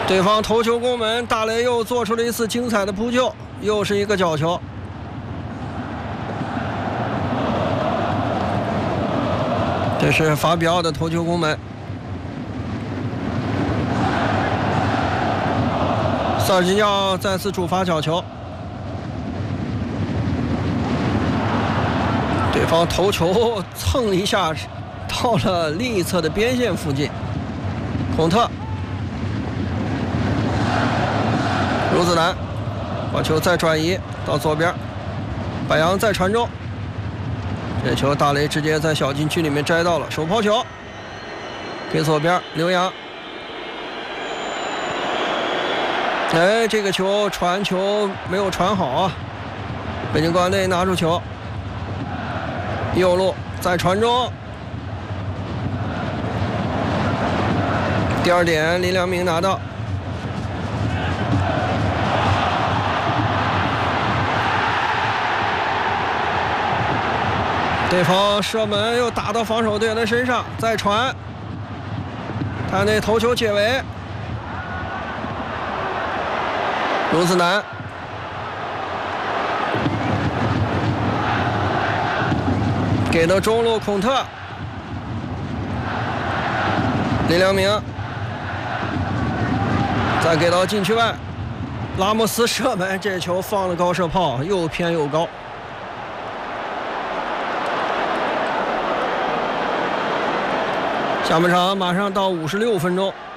对方头球攻门，大雷又做出了一次精彩的扑救，又是一个角球。这是法比奥的头球攻门。塞尔吉尼奥再次主罚角球，对方头球蹭了一下到了另一侧的边线附近。孔特，卢子南把球再转移到左边，白杨再传中，这球大雷直接在小禁区里面摘到了，手抛球给左边刘洋。哎，这个球传球没有传好啊！北京国安队拿住球，右路再传中，第二点林良铭拿到。对方射门又打到防守队员的身上，再传，他那头球解围，卢子南给到中路孔特，林良铭再给到禁区外，拉莫斯射门，这球放了高射炮，又偏又高。下半场马上到56分钟。